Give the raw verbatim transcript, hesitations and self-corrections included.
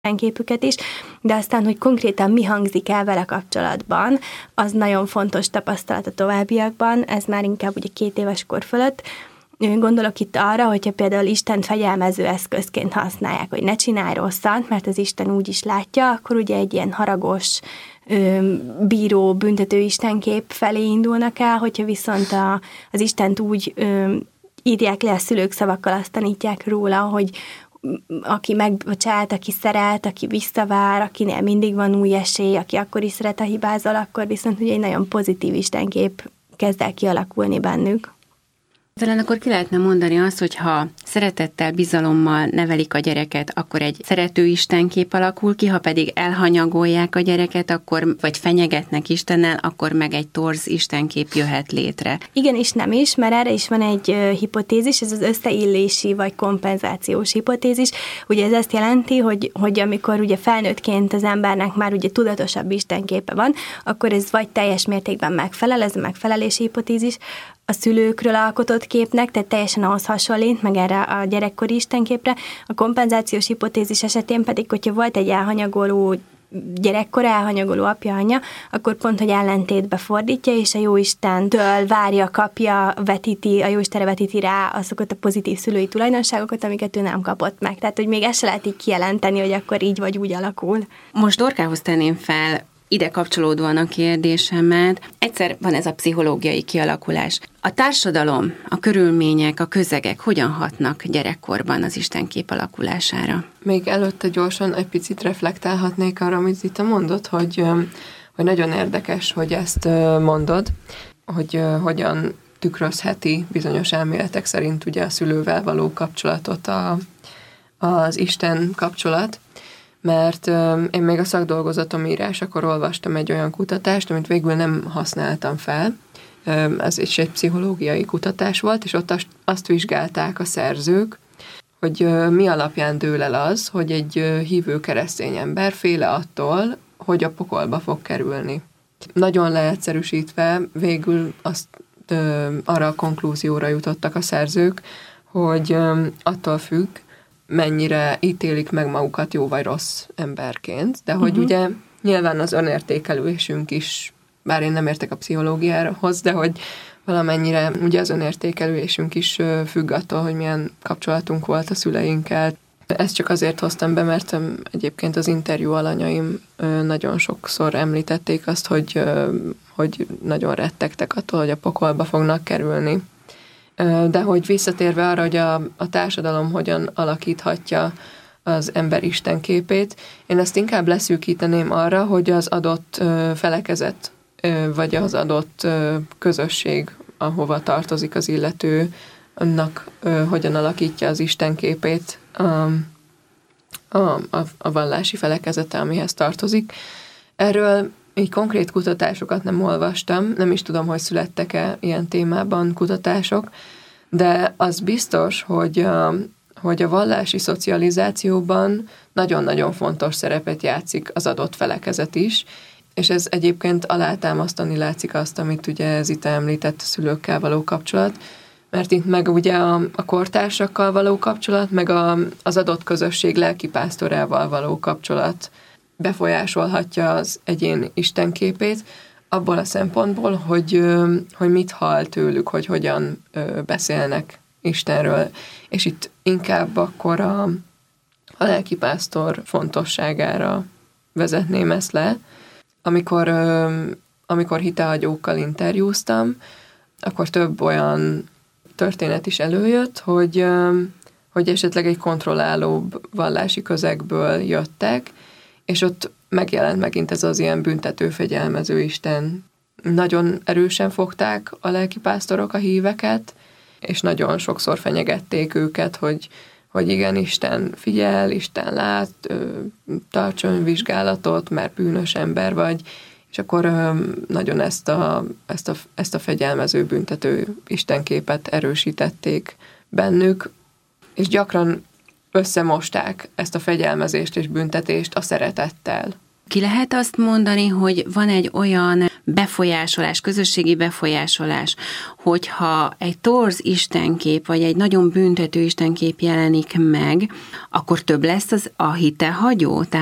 képüket is, de aztán, hogy konkrétan mi hangzik el vele kapcsolatban, az nagyon fontos tapasztalat a továbbiakban, ez már inkább ugye két éves kor fölött. Gondolok itt arra, hogyha például Istent fegyelmező eszközként használják, hogy ne csinálj rosszat, mert az Isten úgy is látja, akkor ugye egy ilyen haragos, bíró, büntető istenkép felé indulnak el, hogyha viszont a, az Istent úgy ö, írják le a szülők szavakkal, azt tanítják róla, hogy aki megbocsát, aki szeret, aki visszavár, akinél mindig van új esély, aki akkor is szeret, a hibázol, akkor viszont ugye egy nagyon pozitív istenkép kezd el kialakulni bennük. Talán akkor ki lehetne mondani azt, hogy ha szeretettel, bizalommal nevelik a gyereket, akkor egy szerető istenkép alakul ki, ha pedig elhanyagolják a gyereket, akkor, vagy fenyegetnek Istennel, akkor meg egy torz istenkép jöhet létre. Igen és nem is, mert erre is van egy hipotézis, ez az összeillési vagy kompenzációs hipotézis. Ugye ez azt jelenti, hogy, hogy amikor ugye felnőttként az embernek már ugye tudatosabb istenképe van, akkor ez vagy teljes mértékben megfelel, ez a megfelelési hipotézis, a szülőkről alkotott képnek, tehát teljesen ahhoz hasonlít, meg erre a gyerekkori istenképre. A kompenzációs hipotézis esetén pedig, hogyha volt egy elhanyagoló gyerekkor, elhanyagoló apja, anyja, akkor pont, hogy ellentétbe fordítja, és a Jóistentől várja, kapja, vetíti, a Jóistenre vetíti rá azokat a pozitív szülői tulajdonságokat, amiket ő nem kapott meg. Tehát, hogy még ezt se lehet így kijelenteni, hogy akkor így vagy úgy alakul. Most Dorkához tenném fel ide kapcsolódóan a kérdésemet. Egyszer van ez a pszichológiai kialakulás. A társadalom, a körülmények, a közegek hogyan hatnak gyerekkorban az istenkép alakulására? Még előtte gyorsan egy picit reflektálhatnék arra, amit Zita mondott, hogy, hogy nagyon érdekes, hogy ezt mondod, hogy hogyan tükrözheti bizonyos elméletek szerint ugye a szülővel való kapcsolatot a, az Isten kapcsolat. Mert euh, én még a szakdolgozatom írásakor olvastam egy olyan kutatást, amit végül nem használtam fel. Ez is egy pszichológiai kutatás volt, és ott azt, azt vizsgálták a szerzők, hogy euh, mi alapján dől el az, hogy egy euh, hívő keresztény ember féle attól, hogy a pokolba fog kerülni. Nagyon leegyszerűsítve végül azt euh, arra a konklúzióra jutottak a szerzők, hogy euh, attól függ, mennyire ítélik meg magukat jó vagy rossz emberként, de hogy uh-huh. ugye nyilván az önértékelésünk is, bár én nem értek a pszichológiához, de hogy valamennyire ugye az önértékelésünk is függ attól, hogy milyen kapcsolatunk volt a szüleinkkel. Ezt csak azért hoztam be, mert egyébként az interjú alanyaim nagyon sokszor említették azt, hogy, hogy nagyon rettegtek attól, hogy a pokolba fognak kerülni. De hogy visszatérve arra, hogy a, a társadalom hogyan alakíthatja az ember istenképét, én ezt inkább leszűkíteném arra, hogy az adott felekezet, vagy az adott közösség, ahova tartozik az illető, annak hogyan alakítja az istenképét a, a, a vallási felekezete, amihez tartozik. Erről így konkrét kutatásokat nem olvastam, nem is tudom, hogy születtek-e ilyen témában kutatások, de az biztos, hogy a, hogy a vallási szocializációban nagyon-nagyon fontos szerepet játszik az adott felekezet is, és ez egyébként alátámasztani látszik azt, amit ugye Zita említett, a szülőkkel való kapcsolat, mert itt meg ugye a, a kortársakkal való kapcsolat, meg a, az adott közösség lelkipásztorával való kapcsolat befolyásolhatja az egyén istenképét, abból a szempontból, hogy, hogy mit hall tőlük, hogy hogyan beszélnek Istenről. És itt inkább akkor a, a lelkipásztor fontosságára vezetném ezt le. Amikor, amikor hitehagyókkal interjúztam, akkor több olyan történet is előjött, hogy, hogy esetleg egy kontrollálóbb vallási közegből jöttek, és ott megjelent megint ez az ilyen büntető, fegyelmező Isten. Nagyon erősen fogták a lelkipásztorok a híveket, és nagyon sokszor fenyegették őket, hogy, hogy igen, Isten figyel, Isten lát, tartson vizsgálatot, mert bűnös ember vagy, és akkor nagyon ezt a, ezt a, ezt a fegyelmező, büntető istenképet erősítették bennük, és gyakran összemosták ezt a fegyelmezést és büntetést a szeretettel. Ki lehet azt mondani, hogy van egy olyan befolyásolás, közösségi befolyásolás, hogyha egy torz istenkép, vagy egy nagyon büntető istenkép jelenik meg, akkor több lesz az a hitehagyó?